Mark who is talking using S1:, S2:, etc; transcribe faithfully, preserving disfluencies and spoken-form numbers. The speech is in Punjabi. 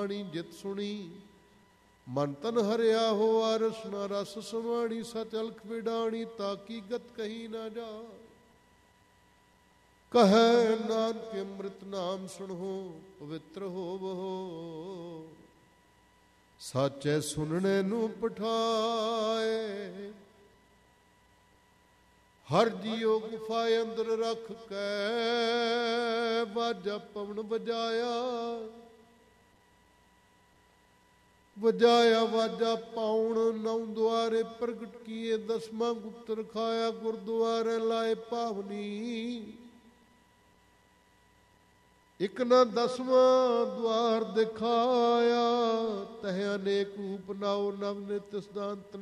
S1: ਬਾਣੀ ਜਿਤ ਸੁਣੀ, ਮਨ ਤਨ ਹਰਿਆ ਹੋਆ ਰਸਨਾ ਰਸ ਸਮਾਣੀ, ਸਚ ਅਲਖ ਵਿਡਾਣੀ ਤਾਕੀ ਗਤ ਕਹੀ ਨਾ ਜਾ। ਕਹੈ ਨਾਨਕ ਅੰਮ੍ਰਿਤ ਨਾਮ ਸੁਣੋ ਪਵਿੱਤਰ ਹੋਵੋ, ਸਾਚੈ ਸੁਣਨੇ ਨੂੰ ਪਠਾਏ। ਹਰ ਜੀਉ ਗੁਫਾ ਅੰਦਰ ਰੱਖ ਕੇ, ਵਾਜਾ ਪਵਨ ਵਜਾਇਆ, ਵਜਾਇਆ ਵਾਜਾ ਪਾਉਣ ਨੌ ਦੁਆਰੇ ਪ੍ਰਗਟ ਕੀਏ, ਦਸਵਾਂ ਗੁਪਤ ਰਖਾਇਆ ਗੁਰਦੁਆਰੇ ਲਾਏ ਪਾਵਨੀ। ਇਕ ਨਾ ਦਸਵਾਂ ਦੁਆਰ ਦਿਖਾਇਆ, ਤਹਿ ਅਨੇਕ ਰੂਪ ਨਾਉ ਨਵ ਨਿਤ ਸਿਧਾਂਤ